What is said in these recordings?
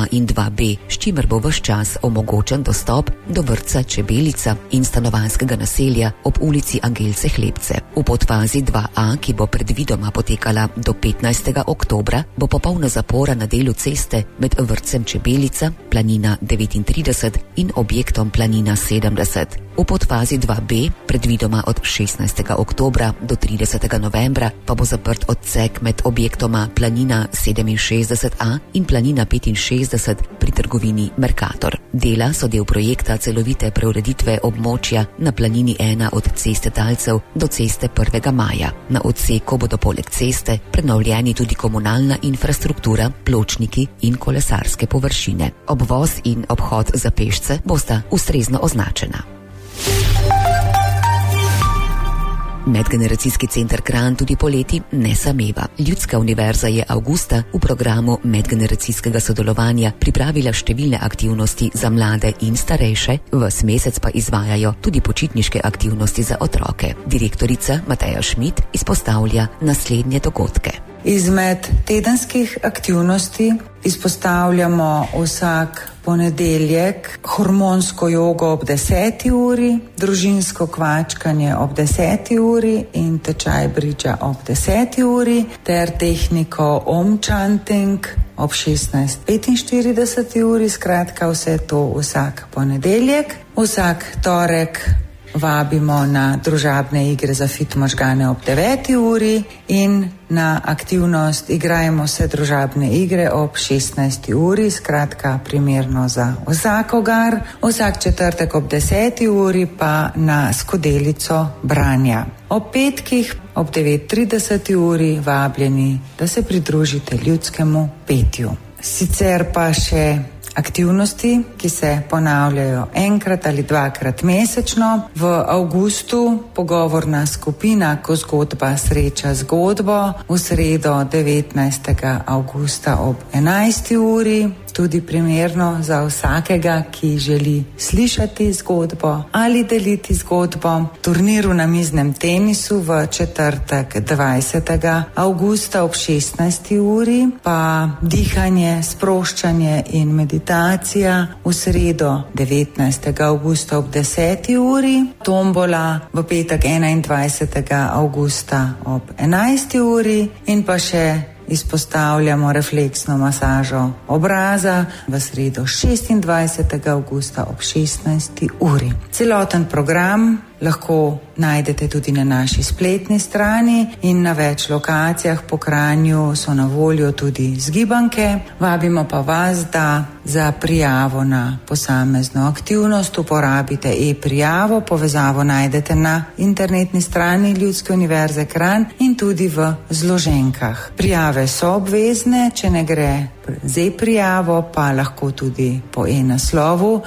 in 2B, s čimer bo ves čas omogočen dostop do vrtca Čebelica in stanovanjskega naselja ob ulici Angelce Hlebce. V podfazi 2A, ki bo predvidoma potekala do 15. oktobra, bo popolna zapora na delu ceste med vrtcem Čebelica, Planina 39 in objektom Planina 70. V podfazi 2B, predvidoma od 16. oktobra do 30. novembra, pa bo zaprt odsek med objektoma Planina 67A in Planina 65 pri trgovini Mercator. Dela so del projekta celovite preureditve območja na Planini 1 od ceste Talcev do ceste 1. maja. Na odseku bodo poleg ceste prenovljeni tudi komunalna infrastruktura, pločniki in kolesarske površine. Obvoz in obhod za pešce bosta ustrezno označena. Medgeneracijski center Kranj tudi poleti ne sameva. Ljudska univerza je avgusta v programu medgeneracijskega sodelovanja pripravila številne aktivnosti za mlade in starejše, ves mesec pa izvajajo tudi počitniške aktivnosti za otroke. Direktorica Mateja Šmit izpostavlja naslednje dogodke. Izmed tedenskih aktivnosti izpostavljamo vsak ponedeljek hormonsko jogo ob 10. uri, družinsko kvačkanje ob 10. uri in tečaj bridža ob 10. uri ter tehniko Om Chanting ob 16:45 uri. Skratka, vse to vsak ponedeljek. Vsak torek vabimo na družabne igre za fit možgane ob 9. uri in na aktivnost Igrajmo se družabne igre ob 16. uri, skratka primerno za vsakogar. Vsak četrtek ob 10. uri pa na skodelico branja. Ob petkih ob 9:30 uri vabljeni, da se pridružite ljudskemu petju. Sicer pa še aktivnosti, ki se ponavljajo enkrat ali dvakrat mesečno. V avgustu pogovorna skupina Ko zgodba sreča zgodbo v sredo 19. avgusta ob 11. uri. Tudi primerno za vsakega, ki želi slišati zgodbo ali deliti zgodbo. Turnir v namiznem tenisu v četrtek 20. avgusta ob 16. uri, pa dihanje, sproščanje in meditacija v sredo 19. avgusta ob 10. uri. Tombola v petek 21. avgusta ob 11. uri in pa še izpostavljamo refleksno masažo obraza v sredo 26. avgusta ob 16. uri. Celoten program lahko najdete tudi na naši spletni strani in na več lokacijah po Kranju so na voljo tudi zgibanke. Vabimo pa vas, da za prijavo na posamezno aktivnost uporabite e-prijavo. Povezavo najdete na internetni strani Ljudske univerze Kranj in tudi v zloženkah. Prijave so obvezne, če ne gre z e-prijavo, pa lahko tudi po e-naslovu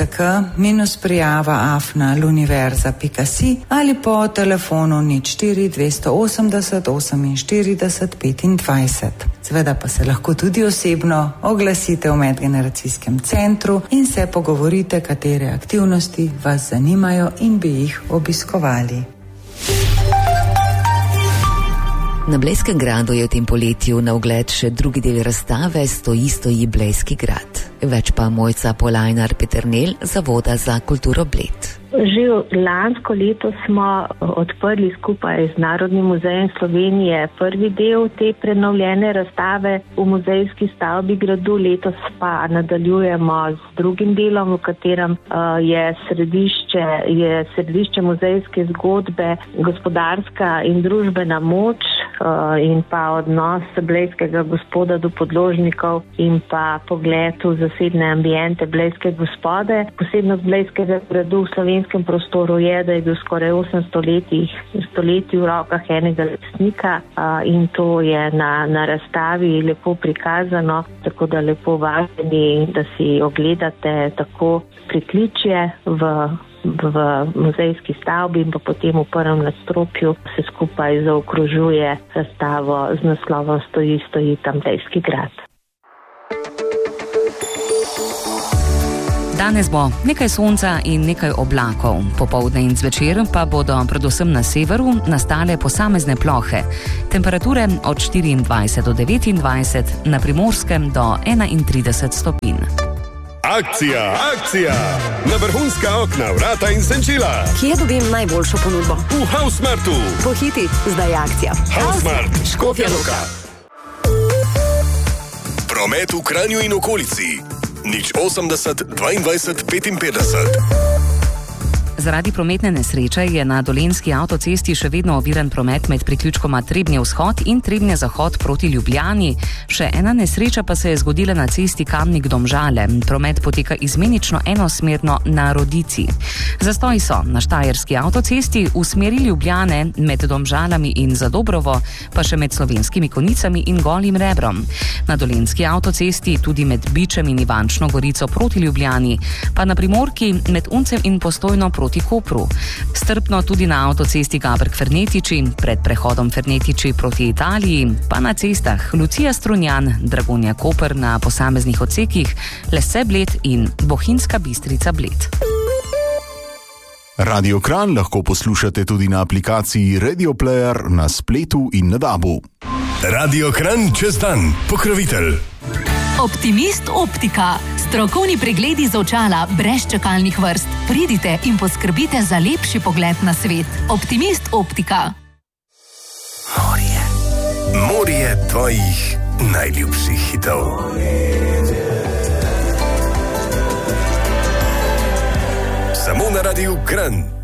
mck-prijava@luniverza.si ali po telefonu 04 280 48 25. Seveda pa se lahko tudi osebno oglasite v medgeneracijskem centru in se pogovorite, katere aktivnosti vas zanimajo in bi jih obiskovali. Na Blejskem gradu je v tem poletju na ogled še drugi del razstave Stoji Blejski grad. Več pa Mojca Polajnar Peternel, Zavoda za kulturo Bled. Že lansko leto smo odprli skupaj z Narodnim muzejem Slovenije prvi del te prenovljene razstave v muzejski stavbi gradu. Letos pa nadaljujemo z drugim delom, v katerem je središče muzejske zgodbe gospodarska in družbena moč in pa odnos blejskega gospoda do podložnikov in pa pogled v zasebne ambiente blejske gospode. Posebnost Blejskega gradu v slovenskem prostoru je, da je bil skoraj 8 stoletij v rokah enega lastnika in to je na razstavi lepo prikazano, tako da lepo vabljeni, da si ogledate tako pritličje v muzejski stavbi in pa potem v prvem nadstropju se skupaj zaokrožuje razstavo z naslovom Stoji tam Blejski grad. Danes bo nekaj sonca in nekaj oblakov. Popoldne in zvečer pa bodo predvsem na severu nastale posamezne plohe. Temperature od 24 do 29, na Primorskem do 31 stopinj. Akcija, akcija! Na vrhunska okna, vrata in senčila. Kje dobim najboljšo ponudbo? V Hausmartu. Pohiti, zdaj je akcija. Hausmart, Škofja Loka. Promet v Kranju in okolici. 080 22 55. Zaradi prometne nesreče je na Dolenjski avtocesti še vedno oviran promet med priključkoma Trebnje vzhod in Trebnje zahod proti Ljubljani. Še ena nesreča pa se je zgodila na cesti Kamnik-Domžale. Promet poteka izmenično enosmerno na Rodici. Zastoji so na Štajerski avtocesti v smeri Ljubljane med Domžalami in Zadobrovo, pa še med Slovenskimi Konicami in Golim Rebrom. Na Dolenjski avtocesti tudi med Bičem in Ivančno Gorico proti Ljubljani, pa na Primorki med Uncem in Postojno proti Kopru. Strpno tudi na avtocesti Gabrk-Fernetiči, pred prehodom Fernetiči proti Italiji, pa na cestah Lucija-Strunjan, Dragonja-Koper na posameznih odsekih, Lesce-Bled in Bohinjska Bistrica-Bled. Radio Kranj lahko poslušate tudi na aplikaciji Radio Player na spletu in na DAB-u. Radio Kranj čez dan, pokrovitelj. Optimist Optika. Strokovni pregledi z očala brez čakalnih vrst. Pridite in poskrbite za lepši pogled na svet. Optimist Optika. Morje tvojih najljubših hitov. Samo na Radiu Kranj.